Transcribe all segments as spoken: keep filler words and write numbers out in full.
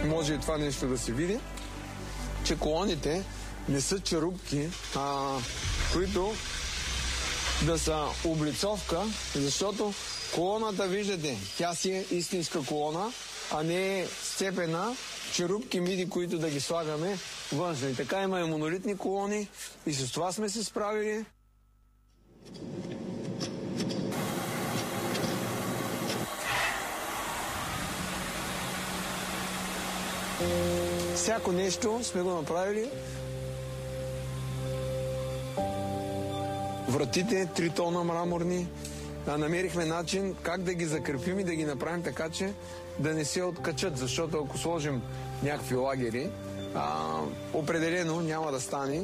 може и това нещо да се види, че колоните не са черупки, а, които да са облицовка, защото колоната, виждате, тя си е истинска колона, а не е сцепена черупки миди, които да ги слагаме външно. И така има и монолитни колони и с това сме се справили. Всяко нещо сме го направили. Вратите, три тона мраморни. Намерихме начин как да ги закрепим и да ги направим така, че да не се откачат, защото ако сложим някакви лагери, а, определено няма да стане.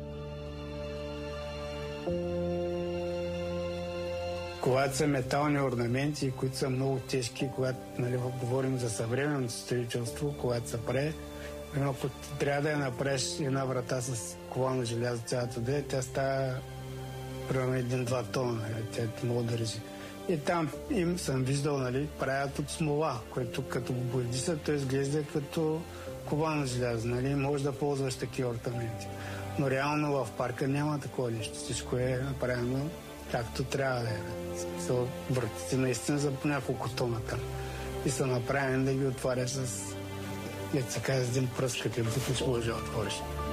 Когато са метални орнаменти, които са много тежки, когато, нали, говорим за съвременното строителство, когато се прави, ако трябва да я направиш една врата с ковано желязо, цялата да е, тя става примерно един-два тона, нали, тя много държи. И там им съм виждал, нали, правят от смола, което като го боядиса, то изглежда като ковано желязо, нали, може да ползваш такива орнаменти. Но реално в парка няма такова нещо, всичко е направено както трябва да е. Вратите наистина за по няколко тона там. И са направени да ги отваряш с, да се каже, с един пръст, като бутиш може да отвориш.